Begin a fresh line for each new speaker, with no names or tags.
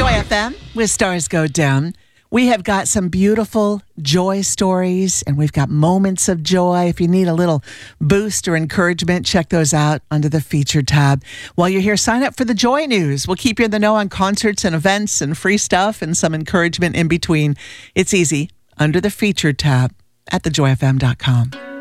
Joy FM with Stars Go Dim. We have got some beautiful joy stories, and we've got moments of joy. If you need a little boost or encouragement, check those out under the featured tab. While you're here, sign up for the Joy News. We'll keep you in the know on concerts and events and free stuff and some encouragement in between. It's easy under the featured tab at thejoyfm.com.